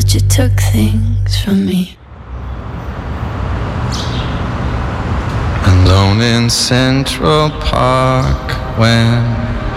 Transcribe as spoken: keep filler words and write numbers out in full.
but you took things from me. Alone in Central Park when